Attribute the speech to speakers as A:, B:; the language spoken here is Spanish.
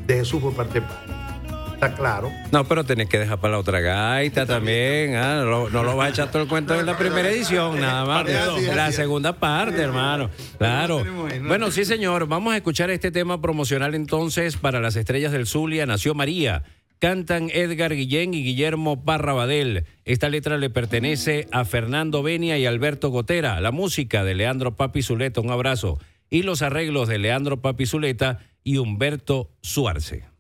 A: deje su por parte. Está claro.
B: No, pero tenés que dejar para la otra gaita también. No lo vas a echar todo el cuento en la primera edición, nada más. La segunda parte, hermano. Claro. Bueno, sí, señor. Vamos a escuchar este tema promocional entonces para las estrellas del Zulia. Nació María. Cantan Edgar Guillén y Guillermo Parrabadel. Esta letra le pertenece a Fernando Benia y Alberto Gotera. La música de Leandro Papi Zuleta, un abrazo. Y los arreglos de Leandro Papi Zuleta y Humberto Suarce.